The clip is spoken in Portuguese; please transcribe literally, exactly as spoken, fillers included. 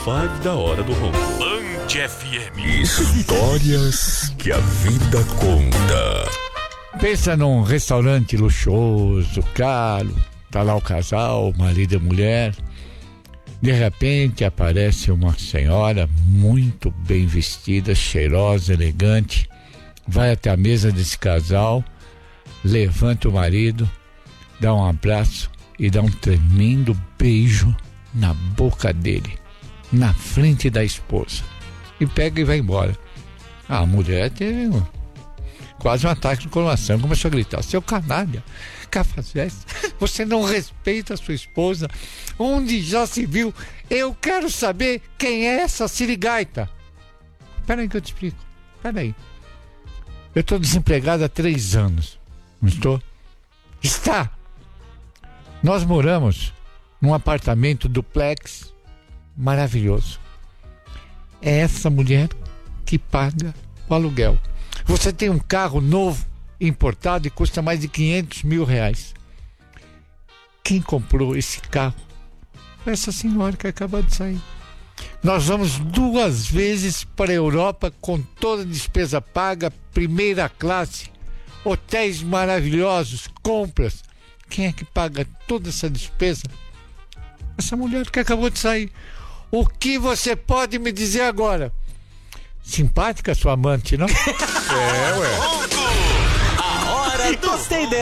cinco da hora do ronco. Band F M. Histórias que a vida conta. Pensa num restaurante luxuoso, caro, tá lá o casal, o marido e a mulher. De repente aparece uma senhora muito bem vestida, cheirosa, elegante, vai até a mesa desse casal, levanta o marido, dá um abraço e dá um tremendo beijo na boca dele, na frente da esposa, e pega e vai embora. A mulher teve um, quase um ataque de coração, começou a gritar: seu canalha, cafajeste, você não respeita a sua esposa, onde já se viu? Eu quero saber quem é essa sirigaita. Peraí que eu te explico, peraí. Eu estou desempregado há três anos, não estou? Está! Nós moramos num apartamento duplex maravilhoso. É essa mulher que paga o aluguel. Você tem um carro novo, importado, e custa mais de quinhentos mil reais. Quem comprou esse carro? Essa senhora que acabou de sair. Nós vamos duas vezes para a Europa com toda a despesa paga, primeira classe, hotéis maravilhosos, compras. Quem é que paga toda essa despesa? Essa mulher que acabou de sair. O que você pode me dizer agora? Simpática sua amante, não? É, ué. A hora do... Gostei dela.